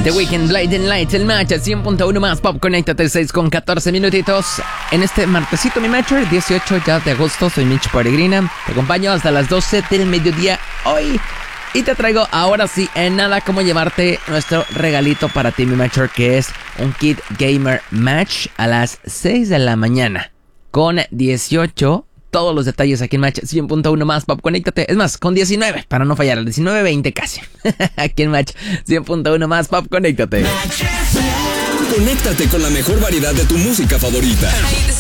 The Weeknd, Blinding Lights, el match 100.1 más pop. Conéctate 6 con 14 minutitos. En este martesito, mi matcher, 18 ya de agosto. Soy Mitch Peregrina. Te acompaño hasta las 12 del mediodía hoy. Y te traigo ahora sí, en nada, como llevarte nuestro regalito para ti, mi matcher, que es un kit gamer match a las 6 de la mañana. Con 18. Todos los detalles aquí en Match 100.1 más pop. Conéctate, es más, con 19, para no fallar, 19:20 casi. Aquí en Match 100.1 más pop. Conéctate. Conéctate con la mejor variedad de tu música favorita.